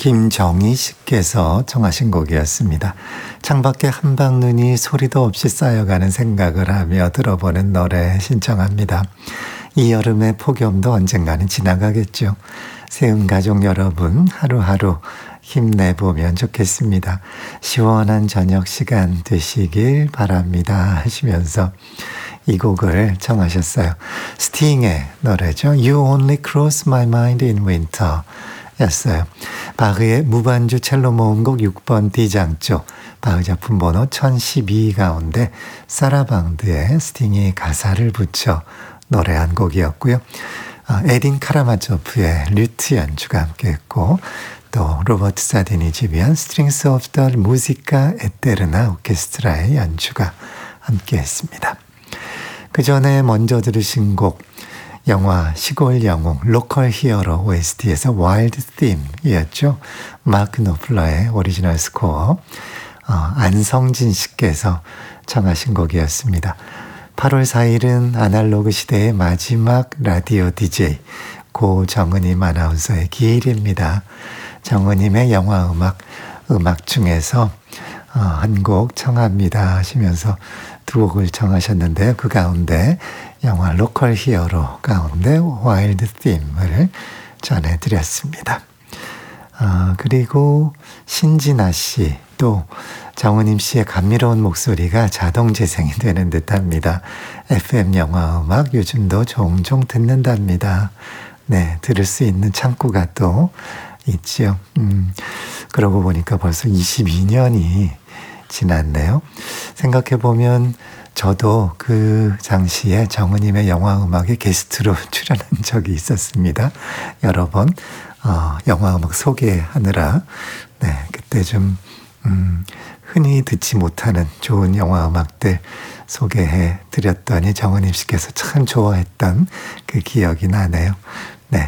김정희 씨께서 청하신 곡이었습니다. 창밖에 한방눈이 소리도 없이 쌓여가는 생각을 하며 들어보는 노래 신청합니다. 이 여름의 폭염도 언젠가는 지나가겠죠. 세운 가족 여러분 하루하루 힘내보면 좋겠습니다. 시원한 저녁 시간 되시길 바랍니다 하시면서 이 곡을 청하셨어요. 스팅의 노래죠. You Only Cross My Mind in Winter 였어요. 바흐의 무반주 첼로 모음곡 6번 D장조, 바흐 작품 번호 1012 가운데 사라방드의 스팅이 가사를 붙여 노래한 곡이었고요. 에딘 카라마조프의 류트 연주가 함께했고, 또 로버트 사딘이 지휘한 스트링스 오브 더 무지카 에테르나 오케스트라의 연주가 함께했습니다. 그 전에 먼저 들으신 곡, 영화 시골 영웅 로컬 히어로 OST에서 와일드 팀이었죠. 마크 노플러의 오리지널 스코어, 안성진 씨께서 청하신 곡이었습니다. 8월 4일은 아날로그 시대의 마지막 라디오 DJ 고정은임 아나운서의 기일입니다. 정은임의 영화 음악 중에서 한 곡 청합니다 하시면서 두 곡을 청하셨는데요. 그 가운데 영화 로컬 히어로 가운데 와일드 팀을 전해드렸습니다. 그리고 신진아 씨, 또 정은임 씨의 감미로운 목소리가 자동 재생이 되는 듯합니다. FM 영화 음악 요즘도 종종 듣는답니다. 네, 들을 수 있는 창구가 또 있죠. 그러고 보니까 벌써 22년이 지났네요. 생각해보면 저도 그 당시에 정은임의 영화 음악에 게스트로 출연한 적이 있었습니다. 여러 번 영화 음악 소개하느라 그때 좀 흔히 듣지 못하는 좋은 영화 음악들 소개해 드렸더니 정은임 씨께서 참 좋아했던 그 기억이 나네요. 네,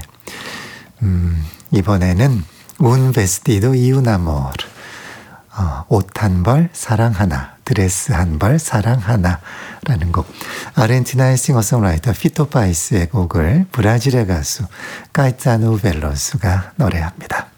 이번에는 운 베스티도 이우나모르, 옷 한 벌 사랑 하나, 드레스 한 벌 사랑 하나 라는 곡, 아르헨티나의 싱어송라이터 피토 파이스의 곡을 브라질의 가수 까이타노 벨로스가 노래합니다.